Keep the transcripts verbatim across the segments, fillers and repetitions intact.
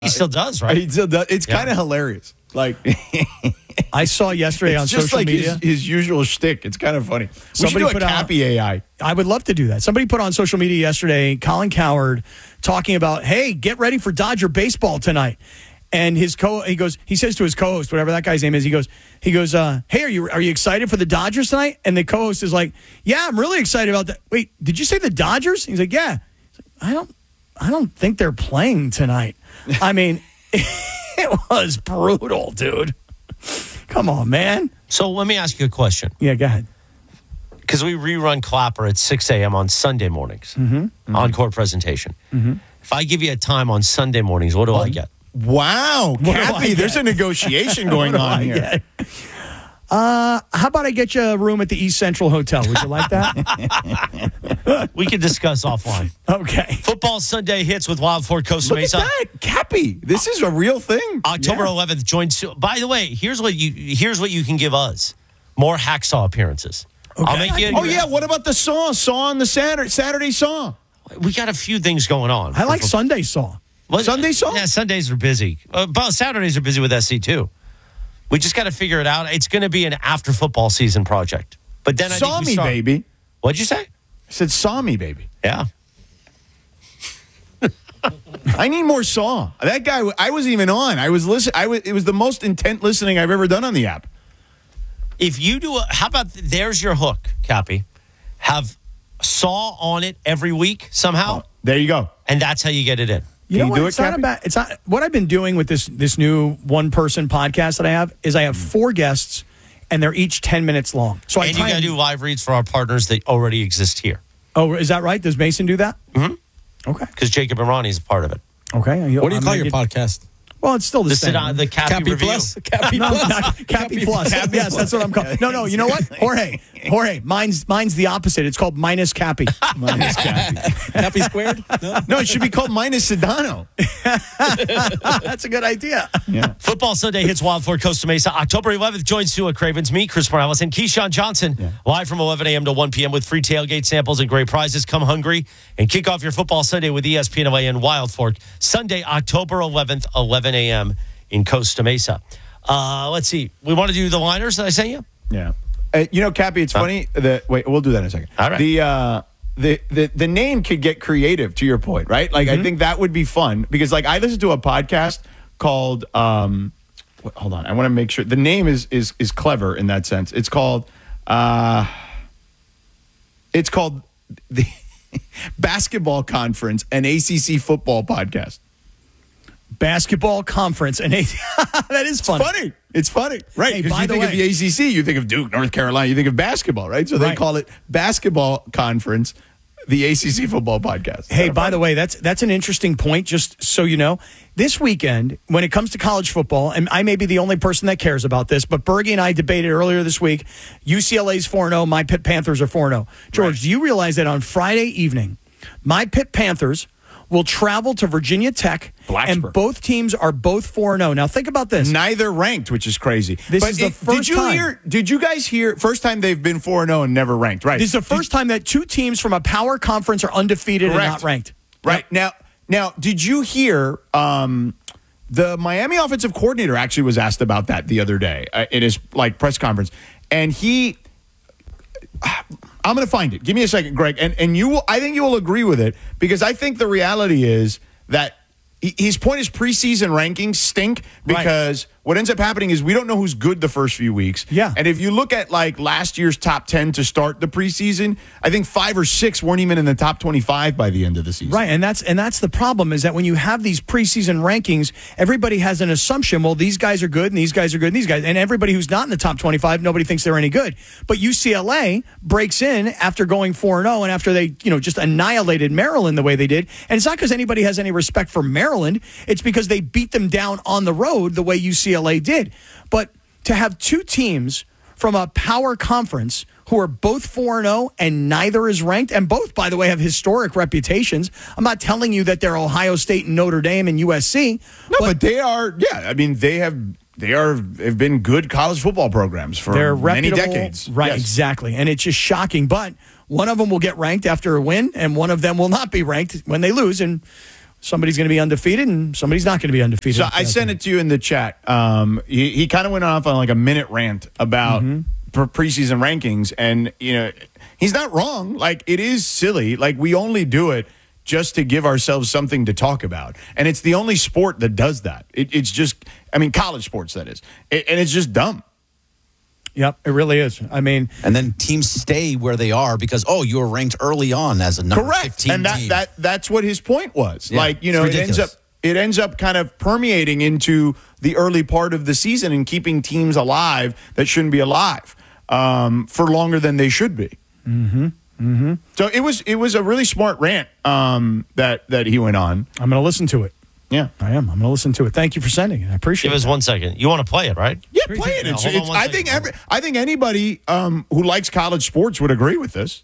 He still does, right? He still does. It's Yeah. kind of hilarious. Like I saw yesterday on it's just social like media. his, his usual shtick. It's kind of funny. We Somebody should do a put out- Cappy A I. I would love to do that. Somebody put on social media yesterday, Colin Cowherd talking about, hey, get ready for Dodger baseball tonight. And his co he goes, he says to his co-host, whatever that guy's name is, he goes, he goes, uh, hey, are you are you excited for the Dodgers tonight? And the co-host is like, yeah, I'm really excited about that. Wait, did you say the Dodgers? He's like, yeah. He's like, I don't I don't think they're playing tonight. I mean, it was brutal, dude. Come on, man. So let me ask you a question. Yeah, go ahead. Because we rerun Clapper at six a.m. on Sunday mornings, mm-hmm. encore presentation. Mm-hmm. If I give you a time on Sunday mornings, what do I get? Wow, do I Cappy, there's get? a negotiation going What do on I here. get? Uh, how about I get you a room at the East Central Hotel? Would you like that? We can discuss offline. Okay. Football Sunday hits with Wild Ford Costa Look at Mesa. that, Cappy. This is a real thing. October Yeah. eleventh, join. By the way, here's what you here's what you can give us: more hacksaw appearances. I'll Okay. make you. Oh yeah, what about the Saw? Saw on the Saturday Saturday Saw. We got a few things going on. I like For- Sunday Saw. What- Sunday Saw? Yeah, Sundays are busy. Uh, but Saturdays are busy with S C too. We just got to figure it out. It's going to be an after football season project. But then I Saw think we me, start- baby. What'd you say? I said Saw me, baby. Yeah. I need more Saw. That guy, I wasn't even on. I was listen. I was. It was the most intent listening I've ever done on the app. If you do a, how about there's your hook, Cappy. Have Saw on it every week somehow, There you go. and that's how you get it in. You Can know you what? do it, it's not Cappy? about. It's not what I've been doing with this this new one person podcast that I have is I have four guests, and they're each ten minutes long. So I And you try got to do live reads for our partners that already exist here. Oh, is that right? Does Mason do that? Mhm. Okay. Because Jacob and Ronnie is a part of it. Okay. What do you I'm call gonna your get- podcast? Well, it's still the, The, same. sit- the Cappy, Cappy review. Plus? Cappy No, Plus? not Cappy Plus. Cappy Yes, Plus. that's what I'm calling. No, no. You know what, Jorge? Jorge, mine's mine's the opposite. It's called minus Cappy. Minus Cappy. Cappy squared? No? No, it should be called Minus Sedano. That's a good idea. Yeah. Football Sunday hits Wild Ford Costa Mesa. October eleventh, join Sua Cravens, me, Chris Morales, and Keyshawn Johnson live from eleven a.m. to one p.m. with free tailgate samples and great prizes. Come hungry and kick off your football Sunday with E S P N L A and Wild Fork. Sunday, October eleventh, eleven a.m. in Costa Mesa. Uh, let's see. We want to do the liners that I sent you? Yeah. Uh, you know, Cappy, it's funny that wait, we'll do that in a second. All right. The uh the the the name could get creative to your point, right? Like I think that would be fun because like I listened to a podcast called um wh- hold on, I want to make sure the name is is is clever in that sense. It's called uh it's called the Basketball Conference and A C C Football Podcast. Basketball conference and a- that is funny. Funny. It's funny. Right. Hey, Because by you the think of way- the A C C, you think of Duke, North Carolina, you think of basketball, right? So they Right. call it Basketball Conference, the A C C Football Podcast. Hey, by the way, that's that's an interesting point. Just so you know, this weekend when it comes to college football, and I may be the only person that cares about this, but Bergie and I debated earlier this week. U C L A's four and zero. My Pitt Panthers are four and zero. George, Right. do you realize that on Friday evening, my Pitt Panthers will travel to Virginia Tech, Blacksburg. and both teams are both four and zero. Now think about this. Neither ranked, which is crazy. This But is the it- first did you time. hear? Did you guys hear? First time they've been four and zero and never ranked, right? This is the first time that two teams from a power conference are undefeated and Correct. not ranked. Right now, now, did you hear? Um, the Miami offensive coordinator actually was asked about that the other day uh, in his like press conference, and he. I'm going to find it. Give me a second, Greg, and and you will. I think you will agree with it because I think the reality is that he- his point is preseason rankings stink because what ends up happening is we don't know who's good the first few weeks. Yeah. And if you look at like last year's top ten to start the preseason, I think five or six weren't even in the top twenty-five by the end of the season. Right, and that's and that's the problem is that when you have these preseason rankings, everybody has an assumption. Well, these guys are good, and these guys are good, and these guys, and everybody who's not in the top twenty-five, nobody thinks they're any good. But U C L A breaks in after going four and zero, and after they, you know, just annihilated Maryland the way they did. And it's not because anybody has any respect for Maryland; it's because they beat them down on the road the way U C L A did. But to have two teams from a power conference who are both four and oh and neither is ranked, and both, by the way, have historic reputations. I'm not telling you that they're Ohio State and Notre Dame and U S C. No, but, they are. Yeah, I mean, they have. They are have been good college football programs for They're many reputable, decades. Right, Yes. exactly. And it's just shocking. But one of them will get ranked after a win, and one of them will not be ranked when they lose. And somebody's going to be undefeated and somebody's not going to be undefeated. So I sent it to you in the chat. Um, he he kind of went off on like a minute rant about Mm-hmm. pre- preseason rankings, and you know he's not wrong. Like it is silly. Like we only do it just to give ourselves something to talk about, and it's the only sport that does that. It, it's just, I mean, college sports that is, it, and it's just dumb. Yep, it really is. I mean, And then teams stay where they are because, oh, you were ranked early on as a number Correct, fifteen and that team. that that's what his point was. Yeah, like you know, it's it ends up ridiculous. it ends up kind of permeating into the early part of the season and keeping teams alive that shouldn't be alive um, for longer than they should be. Mm-hmm. Mm-hmm. So it was it was a really smart rant um, that that he went on. I'm going to listen to it. Yeah, I am. I'm going to listen to it. Thank you for sending it. I appreciate Give us that. one second. You want to play it, right? yeah, Sure, play you it. can. It's, Hold on it's, one I second. think every I think anybody um, who likes college sports would agree with this.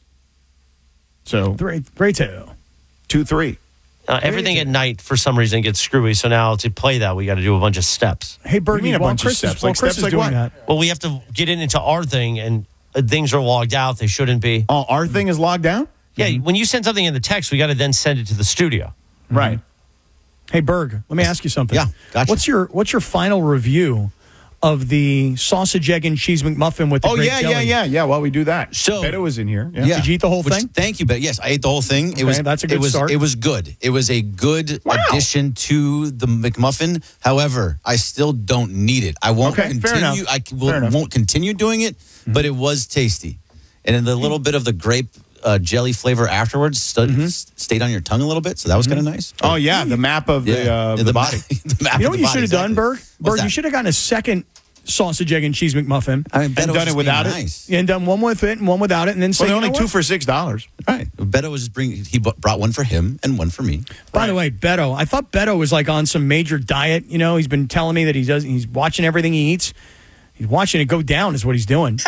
So Three, three, two. two three. Uh, everything at night, for some reason, gets screwy. So now to play that, we got to do a bunch of steps. Hey, What do you mean Bergie, a while bunch of Chris, steps? is, while Like Chris steps is like doing what? that, Well, we have to get in into our thing, and uh, things are logged out. They shouldn't be. Oh, our thing is logged down. Yeah, when you send something in the text, we got to then send it to the studio. Right. hey, Berg, let me ask you something. Yeah, gotcha. What's your What's your final review of the sausage, egg, and cheese McMuffin with the Oh grape yeah, jelly? yeah, yeah, yeah. While we do that, So- Beto was in here. Yeah. Yeah. Did you eat the whole Which- thing? Thank you, but yes, I ate the whole thing. Okay, it was that's a good it was, start. It was good. It was a good addition to the McMuffin. However, I still don't need it. I won't Okay, fair continue. enough. I c- will, Fair enough. won't continue doing it, but it was tasty, and then the little bit of the grape uh, jelly flavor afterwards stu- s- stayed on your tongue a little bit, so that was kind of nice. Oh yeah, the map of the uh, the, ma- body. the map You know of what the you body, should have done, exactly. Berg? What's Berg, you that? should have gotten a second sausage, egg, and cheese McMuffin. I mean, Beto And was done it just without being it? nice. And done one with it and one without it, and then say, Well, they're you know only two what? for six dollars. Right. Beto was just bringing. He bu- brought one for him and one for me. By the way, Beto, I thought Beto was like on some major diet. You know, he's been telling me that he does. He's watching everything he eats. He's watching it go down, is what he's doing.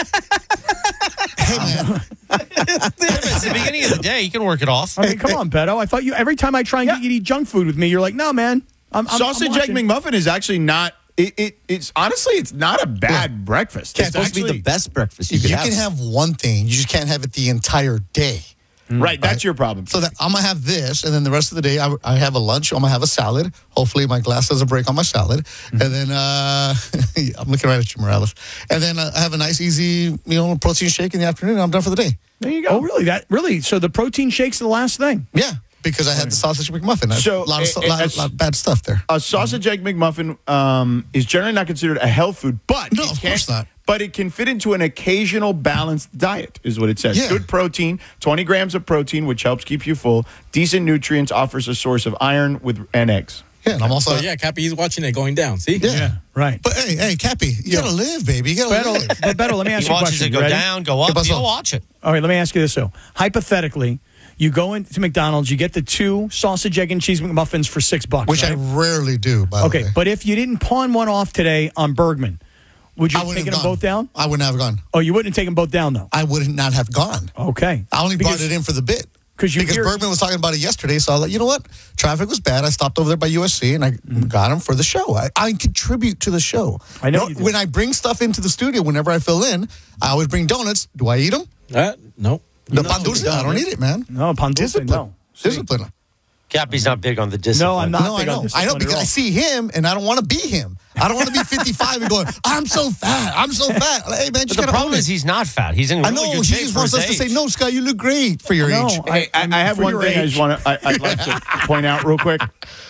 It's the beginning of the day. You can work it off. I mean, come on, Beto. I thought you every time I try and get you to eat junk food with me, you're like, no, man. I'm, I'm, Sausage I'm egg watching. McMuffin is actually not. It, it it's honestly it's not a bad breakfast. It's It's supposed to be actually the best breakfast you You could have. can have one thing. You just can't have it the entire day. right. That's your problem. So that I'm gonna have this, and then the rest of the day I, I have a lunch. I'm gonna have a salad. Hopefully my glass doesn't break on my salad. And then uh, I'm looking right at you, Morales. And then uh, I have a nice, easy, you know, protein shake in the afternoon. And I'm done for the day. There you go. Oh, really? That really? So the protein shake's the last thing. Yeah, because I had the sausage McMuffin. So, So a lot of, it- stu- it- lot, it's- lot of bad stuff there. A sausage egg McMuffin um, is generally not considered a health food, but No, it of can- course not. But it can fit into an occasional balanced diet, is what it says. Yeah. Good protein, twenty grams of protein, which helps keep you full. Decent nutrients, offers a source of iron with and eggs. Yeah, and I'm also. So yeah, Cappy, he's watching it going down. See? Yeah. Right. But hey, hey, Cappy, you gotta live, baby. You gotta live. Beto, but Beto, let me ask He you a watches question. it go You ready? down, go up. ¿Qué pasó? He'll watch it. All right, let me ask you this though. Hypothetically, you go into McDonald's, you get the two sausage, egg, and cheese McMuffins for six bucks. Which I right? rarely do, by Okay, the way. but if you didn't pawn one off today on Bergman, would you I have wouldn't taken have them gone. both down? I wouldn't have gone. Oh, you wouldn't have taken both down though. I would not have gone. Okay. I only Because- brought it in for the bit. 'Cause you because hear- Bergman was talking about it yesterday, so I like, you know what? Traffic was bad. I stopped over there by U S C and I got him for the show. I, I contribute to the show. I know No- you do. when I bring stuff into the studio, whenever I fill in, I always bring donuts. Do I eat them? Uh, no. The pan dulce, I don't eat it, man. No, pan dulce, Discipline. no. Discipline. Cappy's not big on the discipline. No, I'm not. No, I big on know. I discipline know at because all. I see him and I don't want to be him. I don't want to be fifty-five and going, I'm so fat. I'm so fat. Like, hey, man, But just the gotta problem own is it. he's not fat. He's in I really know. good He shape just for wants his us to say, age. no, Scott, you look great for your No, age. I- Hey, I, I have for one your thing I age. just want to. I'd like to point out real quick.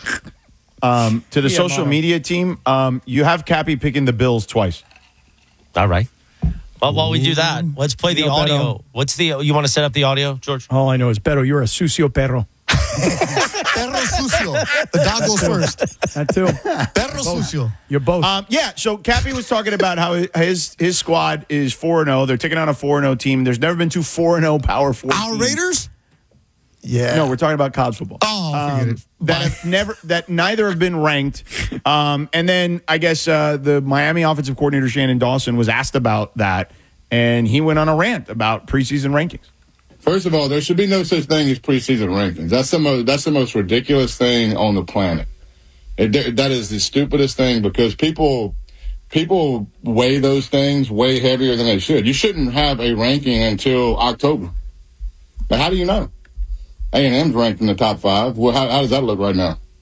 Um, to the Yeah, social Mono. media team, um, you have Cappy picking the Bills twice. All right. Well, while we do that, let's play the You know, audio. Beto. What's the? You want to set up the audio, George? All I know is Beto, you're a sucio perro. Perro sucio. The dog goes first. That too. Perro sucio. You're both. Um, yeah, so Cappy was talking about how his his squad is four and zero. They're taking on a four and zero team. There's never been two four and zero Power Four. Our teams. Raiders? Yeah. No, we're talking about college football. Oh, forget Um, it. That Bye. have never that neither have been ranked. Um, and then I guess uh, the Miami offensive coordinator Shannon Dawson was asked about that, and he went on a rant about preseason rankings. First of all, there should be no such thing as preseason rankings. That's the most that's the most ridiculous thing on the planet. It, that is the stupidest thing because people people weigh those things way heavier than they should. You shouldn't have a ranking until October. But how do you know? A and M's ranked in the top five. Well, how, how does that look right now?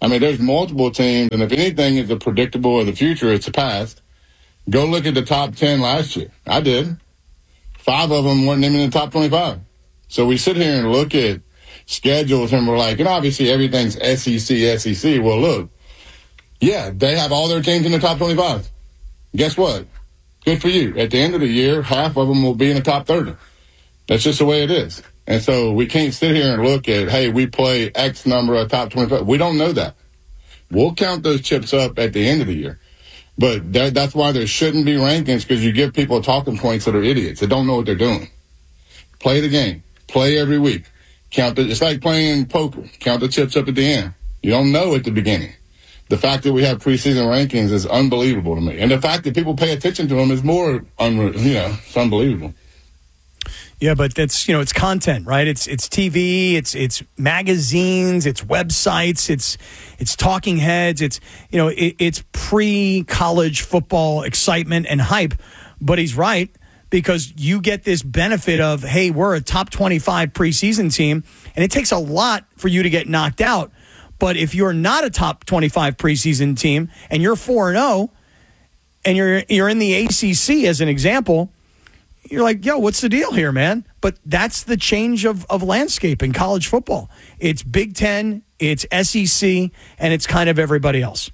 I mean, there's multiple teams, and if anything is a predictable of the future, it's the past. Go look at the top ten last year. I did. Five of them weren't even in the top twenty-five. So we sit here and look at schedules, and we're like, and obviously everything's S E C, S E C. Well, look, yeah, they have all their teams in the top twenty-five. Guess what? Good for you. At the end of the year, half of them will be in the top thirty. That's just the way it is. And so we can't sit here and look at, hey, we play X number of top twenty-five. We don't know that. We'll count those chips up at the end of the year. But that, that's why there shouldn't be rankings, because you give people talking points that are idiots that don't know what they're doing. Play the game. Play every week. Count the, it's like playing poker. Count the chips up at the end. You don't know at the beginning. The fact that we have preseason rankings is unbelievable to me. And the fact that people pay attention to them is more, unre- you know, it's unbelievable. Yeah, but that's, you know, it's content, right? It's it's T V, it's it's magazines, it's websites, it's it's talking heads, it's, you know, it, it's pre-college football excitement and hype. But he's right, because you get this benefit of, hey, we're a top twenty-five preseason team, and it takes a lot for you to get knocked out. But if you're not a top twenty-five preseason team and you're four and oh and you're you're in the A C C as an example, you're like, yo, what's the deal here, man? But that's the change of, of landscape in college football. It's Big Ten, it's S E C, and it's kind of everybody else.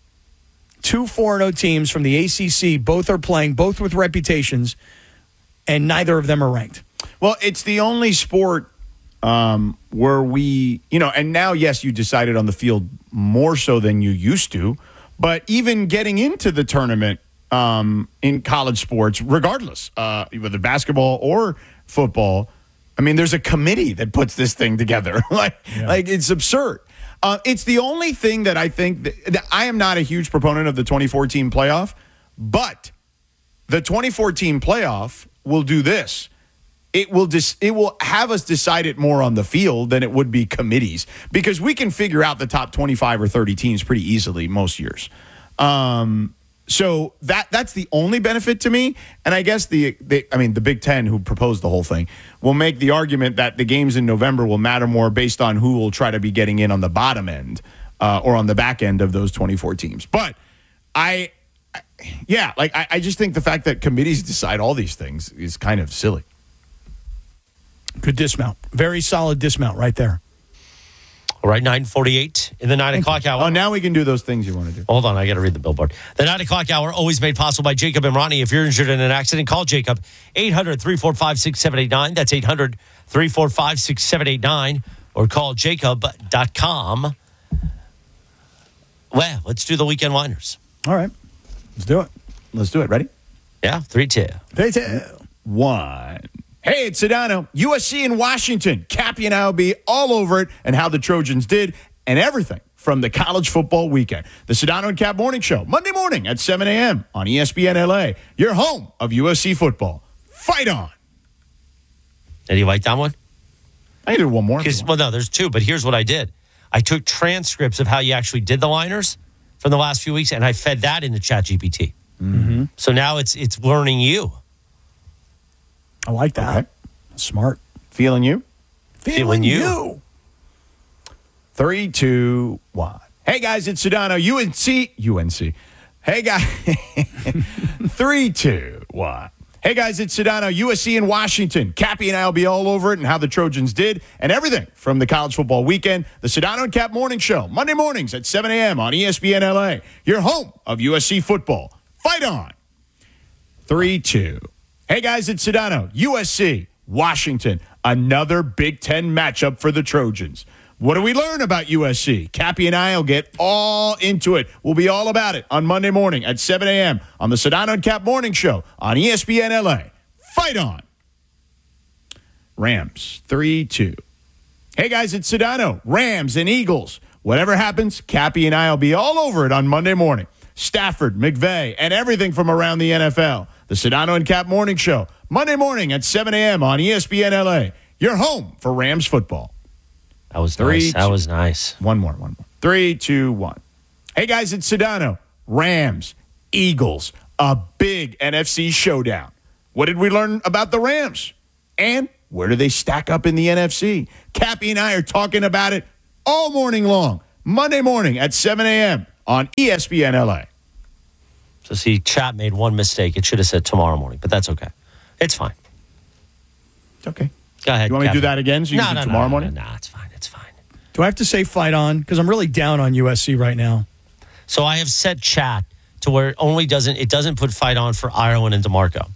Two four and oh teams from the A C C, both are playing, both with reputations, and neither of them are ranked. Well, it's the only sport um, where we, you know, and now, yes, you decided on the field more so than you used to, but even getting into the tournament um, in college sports, regardless, uh, whether basketball or football, I mean, there's a committee that puts this thing together. like, yeah. like it's absurd. Uh, it's the only thing that I think that, that I am not a huge proponent of the twenty fourteen playoff, but the twenty fourteen playoff will do this. It will dis- it will have us decide it more on the field than it would be committees, because we can figure out the top twenty-five or thirty teams pretty easily most years. Um, so that that's the only benefit to me. And I guess the, the I mean the Big Ten, who proposed the whole thing, will make the argument that the games in November will matter more based on who will try to be getting in on the bottom end uh, or on the back end of those twenty-four teams. But I, yeah, like I, I just think the fact that committees decide all these things is kind of silly. Good dismount. Very solid dismount right there. All right, nine forty-eight in the nine o'clock hour. Oh, now we can do those things you want to do. Hold on, I got to read the billboard. The nine o'clock hour, always made possible by Jacob and Ronnie. If you're injured in an accident, call Jacob, eight hundred, three four five, six seven eight nine. That's eight hundred, three four five, six seven eight nine. Or call jacob dot com. Well, let's do the weekend whiners. All right, let's do it. Let's do it. Ready? Yeah, three, two. Three, two. One. Hey, it's Sedano. U S C in Washington. Cappy and I will be all over it and how the Trojans did and everything from the college football weekend. The Sedano and Cap Morning Show, Monday morning at seven a.m. on E S P N L A, your home of U S C football. Fight on. Did you like that one? I can do one more. Well, no, there's two, but here's what I did. I took transcripts of how you actually did the liners from the last few weeks, and I fed that into ChatGPT. Mm-hmm. So now it's it's learning you. I like that. Okay. Smart. Feeling you? Feeling you. Three, two, one. Hey, guys, it's Sedano. U N C. U N C. Hey, guys. Three, two, one. Hey, guys, it's Sedano. U S C in Washington. Cappy and I will be all over it and how the Trojans did and everything from the college football weekend. The Sedano and Cap Morning Show, Monday mornings at seven a.m. on E S P N L A, your home of U S C football. Fight on. Three, two. Hey, guys, it's Sedano. U S C, Washington. Another Big Ten matchup for the Trojans. What do we learn about U S C? Cappy and I will get all into it. We'll be all about it on Monday morning at seven a.m. on the Sedano and Cap Morning Show on E S P N L A. Fight on. Rams, three, two. Hey, guys, it's Sedano. Rams and Eagles. Whatever happens, Cappy and I will be all over it on Monday morning. Stafford, McVay, and everything from around the N F L. The Sedano and Cap Morning Show, Monday morning at seven a.m. on E S P N L A. Your home for Rams football. That was Three, nice. That two, was nice. One more, one more. Three, two, one. Hey, guys, it's Sedano. Rams, Eagles, a big N F C showdown. What did we learn about the Rams? And where do they stack up in the N F C? Cappy and I are talking about it all morning long. Monday morning at seven a.m. on E S P N L A. So see, chat made one mistake. It should have said tomorrow morning, but that's okay. It's fine. It's okay. Go ahead. You want me to do Captain. that again so you no, can do no, tomorrow no, morning? No, no, it's fine. It's fine. Do I have to say fight on? Because I'm really down on U S C right now. So I have set chat to where it only doesn't it doesn't put fight on for Ireland and DeMarco.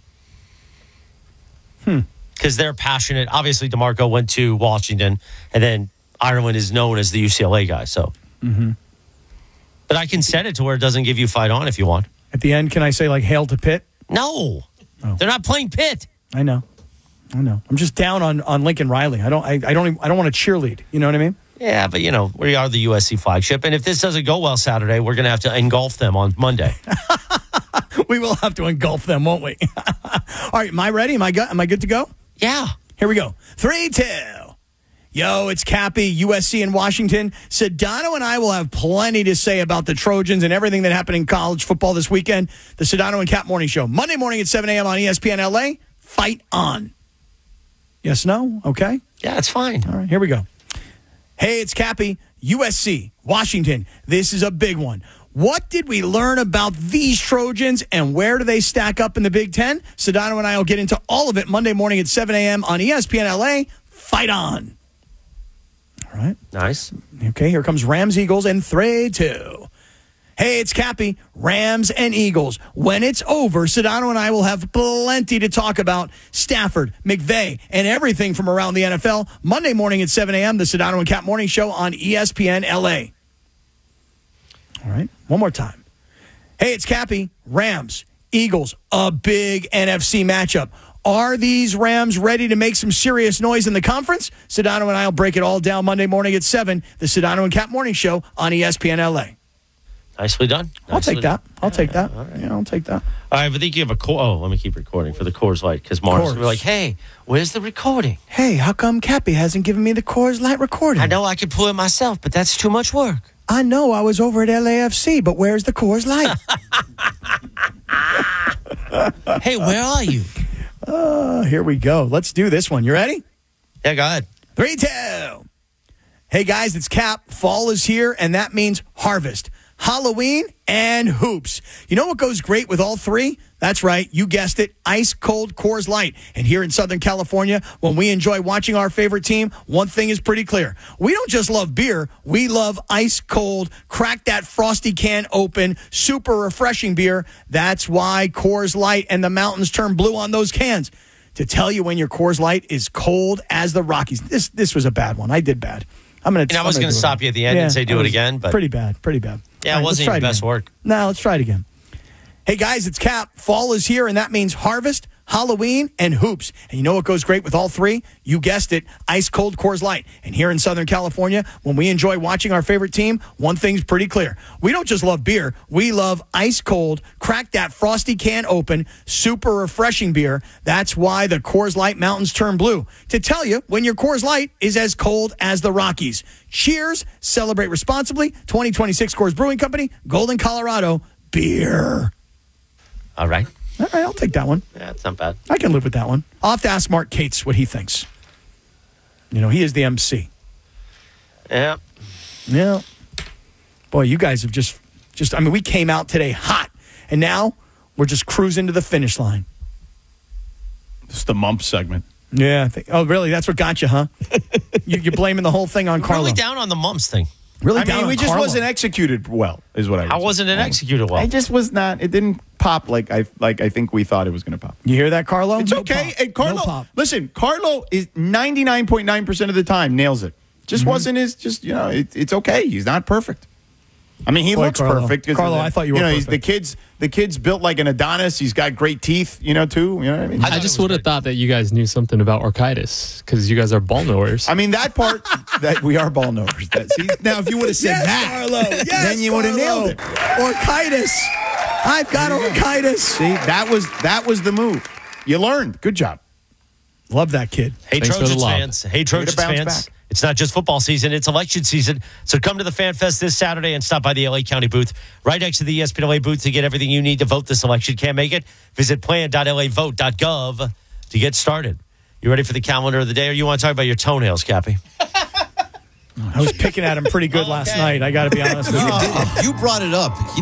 Hmm. Because they're passionate. Obviously, DeMarco went to Washington, and then Ireland is known as the U C L A guy. So, Mm-hmm. but I can set it to where it doesn't give you fight on if you want. At the end, can I say, like, hail to Pitt? No, Oh. they're not playing Pitt. I know. I know. I'm just down on, on Lincoln Riley. I don't I, I don't even, I don't want to cheerlead. You know what I mean? Yeah, but you know we are the U S C flagship, and if this doesn't go well Saturday, we're going to have to engulf them on Monday. We will have to engulf them, won't we? All right, am I ready? Am I good? Am I good to go? Yeah. Here we go. Three, two. Yo, it's Cappy, U S C in Washington. Sedano and I will have plenty to say about the Trojans and everything that happened in college football this weekend. The Sedano and Cap Morning Show. Monday morning at seven a.m. on E S P N L A. Fight on. Yes, no? Okay. Yeah, it's fine. All right, here we go. Hey, it's Cappy, U S C, Washington. This is a big one. What did we learn about these Trojans and where do they stack up in the Big Ten? Sedano and I will get into all of it Monday morning at seven a.m. on E S P N L A. Fight on. All right. Nice. Okay, here comes Rams Eagles in three, two. Hey, it's Cappy, Rams and Eagles. When it's over, Sedano and I will have plenty to talk about Stafford, McVay, and everything from around the N F L. Monday morning at seven a.m., the Sedano and Cap Morning Show on E S P N L A. All right, one more time. Hey, it's Cappy, Rams, Eagles, a big N F C matchup. Are these Rams ready to make some serious noise in the conference? Sedano and I will break it all down Monday morning at seven, the Sedano and Cap Morning Show on E S P N L A. Nicely done. I'll Nicely take that. done. I'll take that. All right. Yeah, I'll take that. All right, but think you have a core. Oh, let me keep recording for the Coors Light because Mars Coors. we're like, hey, where's the recording? Hey, how come Cappy hasn't given me the Coors Light recording? I know I could pull it myself, but that's too much work. I know I was over at L A F C, but where's the Coors Light? Hey, where are you? uh, here we go. Let's do this one. You ready? Yeah, go ahead. Three, two. Hey, guys, it's Cap. Fall is here, and that means harvest, Halloween, and hoops. You know what goes great with all three? That's right. You guessed it. Ice cold Coors Light. And here in Southern California, when we enjoy watching our favorite team, one thing is pretty clear. We don't just love beer. We love ice cold, crack that frosty can open, super refreshing beer. That's why Coors Light and the mountains turn blue on those cans. To tell you when your Coors Light is cold as the Rockies. This this was a bad one. I did bad. I'm gonna. And I was going to stop you at the end and say do it again, but pretty bad. Pretty bad. yeah, All it right, wasn't let's try even it best again. work. No, let's try it again. Hey, guys, it's Cap. Fall is here, and that means harvest, Halloween, and hoops. And you know what goes great with all three? You guessed it, ice cold Coors Light. And here in Southern California, when we enjoy watching our favorite team, one thing's pretty clear. We don't just love beer. We love ice cold, crack that frosty can open, super refreshing beer. That's why the Coors Light mountains turn blue. To tell you when your Coors Light is as cold as the Rockies. Cheers. Celebrate responsibly. twenty twenty-six Coors Brewing Company, Golden, Colorado. Beer. All right. All right, I'll take that one. Yeah, it's not bad. I can live with that one. I'll have to ask Mark Cates what he thinks. You know, he is the M C. Yeah. Yeah. Boy, you guys have just, just, I mean, we came out today hot, and now we're just cruising to the finish line. This is the mump segment. Yeah. I think, oh, really? That's what got you, huh? you, you're blaming the whole thing on Carlo. Really down on the mumps thing. Really I down mean, on we just Carlo. wasn't executed well, is what I. How was wasn't it executed well? I just was not. It didn't pop like I like. I think we thought it was going to pop. You hear that, Carlo? It's No okay. pop. And Carlo, No pop. listen, Carlo is ninety-nine point nine percent of the time nails it. Just Mm-hmm. wasn't his. Just you know, it, it's okay. He's not perfect. I mean, he Boy, looks Carlo. perfect. 'cause of Carlo, the- I thought you were know, he's, the perfect. kid's the kid's built like an Adonis. He's got great teeth. You know, too. You know what I mean? I I thought just it was would have good. thought that you guys knew something about orchitis because you guys are ball knowers. I mean, that part that we are ball knowers. That, see, now, if you would have said Yes, that, Carlo. Yes, then you would have Carlo. nailed it. Orchitis. I've got orchitis. See, that was that was the move. You learned. Good job. Love that kid. Hey, Thanks for the Trojans love. fans. Hey, Trojans bounce fans. back. It's not just football season, it's election season. So come to the Fan Fest this Saturday and stop by the L A County booth right next to the E S P N L A booth to get everything you need to vote this election. Can't make it? Visit plan dot L A vote dot gov to get started. You ready for the calendar of the day, or you want to talk about your toenails, Cappy? I was picking at him pretty good last night. I got to be honest with you. You brought it up. He